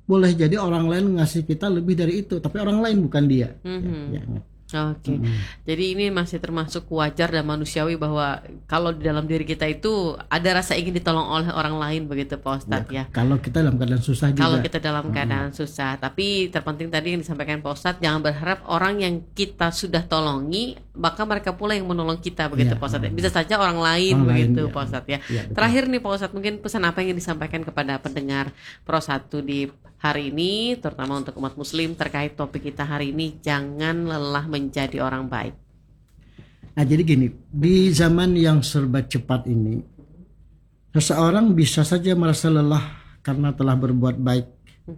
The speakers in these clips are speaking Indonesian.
boleh jadi orang lain ngasih kita lebih dari itu, tapi orang lain bukan dia. Ya. Oke. Jadi ini masih termasuk wajar dan manusiawi bahwa kalau di dalam diri kita itu ada rasa ingin ditolong oleh orang lain begitu Pak Ustadz ya. Kalau kita dalam keadaan susah juga. Kalau kita dalam keadaan susah, tapi terpenting tadi yang disampaikan Pak Ustadz, jangan berharap orang yang kita sudah tolongi maka mereka pula yang menolong kita begitu Pak Ustadz. Bisa saja orang lain begitu Pak Ustadz ya. Terakhir nih Pak Ustadz, mungkin pesan apa yang disampaikan kepada pendengar Pro 1 di hari ini, terutama untuk umat muslim terkait topik kita hari ini, jangan lelah menjadi orang baik. Nah jadi gini, di zaman yang serba cepat ini, seseorang bisa saja merasa lelah karena telah berbuat baik.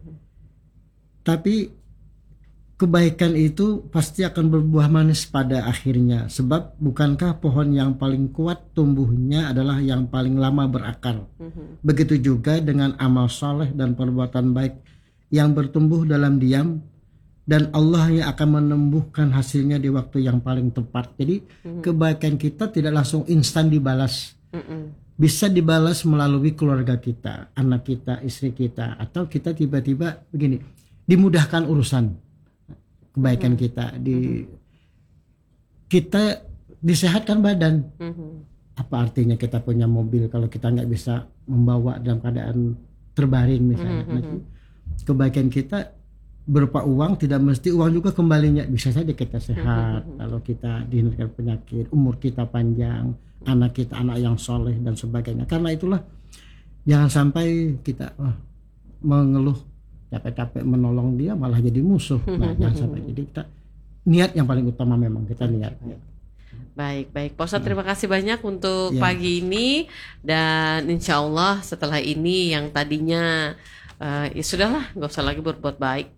Tapi kebaikan itu pasti akan berbuah manis pada akhirnya. Sebab bukankah pohon yang paling kuat tumbuhnya adalah yang paling lama berakar. Begitu juga dengan amal soleh dan perbuatan baik yang bertumbuh dalam diam, dan Allah yang akan menumbuhkan hasilnya di waktu yang paling tepat. Jadi kebaikan kita tidak langsung instan dibalas. Bisa dibalas melalui keluarga kita, anak kita, istri kita, atau kita tiba-tiba begini, dimudahkan urusan kebaikan kita, kita disehatkan badan. Apa artinya kita punya mobil kalau kita nggak bisa membawa dalam keadaan terbaring misalnya. Kebaikan kita berupa uang, tidak mesti uang juga kembalinya, bisa saja kita sehat, kalau kita dihindarkan penyakit, umur kita panjang, anak kita anak yang soleh dan sebagainya. Karena itulah jangan sampai kita mengeluh capek-capek menolong dia malah jadi musuh. Nah, jangan sampai. Jadi kita niat yang paling utama, memang kita niat. Baik Pak Ustadz, terima kasih banyak untuk pagi ini, dan insya Allah setelah ini yang tadinya ya sudahlah, nggak usah lagi berbuat baik.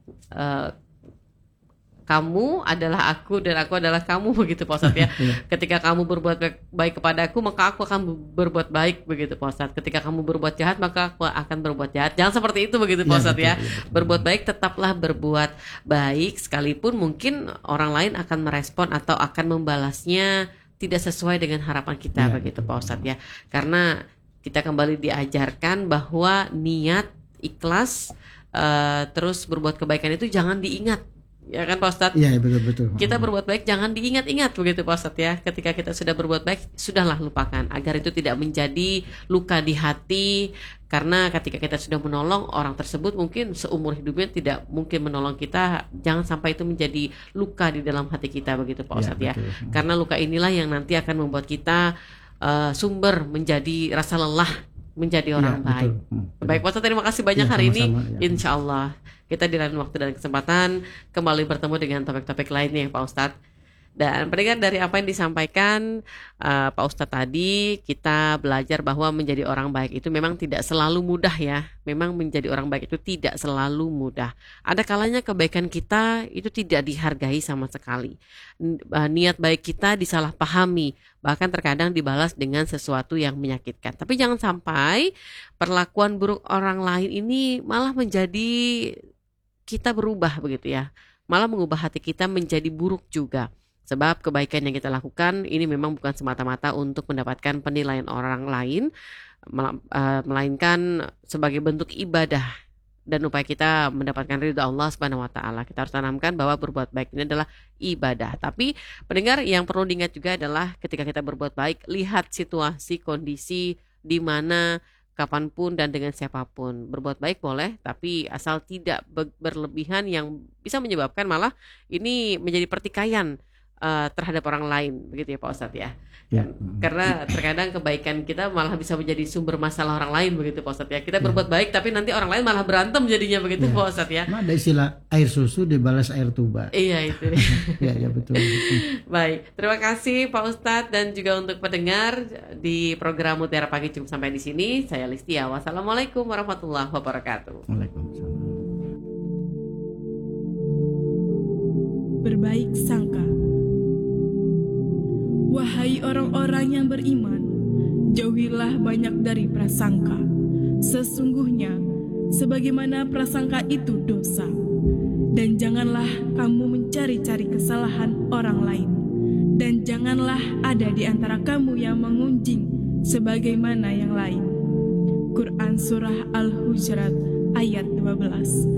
Kamu adalah aku dan aku adalah kamu begitu Pak Ustadz ya. Ketika kamu berbuat baik kepada aku, maka aku akan berbuat baik begitu Pak Ustadz. Ketika kamu berbuat jahat, maka aku akan berbuat jahat. Jangan seperti itu begitu Pak Ustadz ya. Berbuat baik, tetaplah berbuat baik, sekalipun mungkin orang lain akan merespon atau akan membalasnya tidak sesuai dengan harapan kita begitu Pak Ustadz ya. Karena kita kembali diajarkan bahwa niat ikhlas, terus berbuat kebaikan itu jangan diingat, ya kan Pak Ustadz? Iya betul. Kita berbuat baik jangan diingat-ingat begitu Pak Ustadz ya. Ketika kita sudah berbuat baik, sudahlah lupakan, agar itu tidak menjadi luka di hati. Karena ketika kita sudah menolong orang tersebut, mungkin seumur hidupnya tidak mungkin menolong kita. Jangan sampai itu menjadi luka di dalam hati kita begitu Pak Ustadz ya. Karena luka inilah yang nanti akan membuat kita sumber menjadi rasa lelah menjadi orang baik. Baik Pak Ustadz, terima kasih banyak hari ini. Insya Allah kita di lain waktu dan kesempatan kembali bertemu dengan topik-topik lainnya ya Pak Ustadz. Dan pendengar, dari apa yang disampaikan Pak Ustadz tadi, kita belajar bahwa menjadi orang baik itu memang tidak selalu mudah ya. Memang menjadi orang baik itu tidak selalu mudah. Ada kalanya kebaikan kita itu tidak dihargai sama sekali. Niat baik kita disalahpahami, bahkan terkadang dibalas dengan sesuatu yang menyakitkan. Tapi jangan sampai perlakuan buruk orang lain ini malah menjadi kita berubah begitu ya. Malah mengubah hati kita menjadi buruk juga. Sebab kebaikan yang kita lakukan ini memang bukan semata-mata untuk mendapatkan penilaian orang lain, melainkan sebagai bentuk ibadah dan upaya kita mendapatkan ridha Allah Subhanahu wa taala. Kita harus tanamkan bahwa berbuat baik ini adalah ibadah. Tapi pendengar, yang perlu diingat juga adalah ketika kita berbuat baik, lihat situasi, kondisi di mana, kapanpun dan dengan siapapun. Berbuat baik boleh, tapi asal tidak berlebihan yang bisa menyebabkan malah ini menjadi pertikaian terhadap orang lain, begitu ya Pak Ustadz ya. Karena terkadang kebaikan kita malah bisa menjadi sumber masalah orang lain, begitu Pak Ustadz ya. Kita berbuat baik tapi nanti orang lain malah berantem jadinya, begitu Pak Ustadz ya. Ada istilah air susu dibalas air tuba. Iya itu. Ya betul. Baik, terima kasih Pak Ustadz, dan juga untuk pendengar di program Mutiara Pagi cukup sampai di sini. Saya Listia. Wassalamualaikum warahmatullahi wabarakatuh. Waalaikumsalam. Berbaik sangka. Wahai orang-orang yang beriman, jauhilah banyak dari prasangka. Sesungguhnya, sebagaimana prasangka itu dosa. Dan janganlah kamu mencari-cari kesalahan orang lain. Dan janganlah ada di antara kamu yang mengunjing sebagaimana yang lain. Quran Surah Al-Hujurat ayat 12.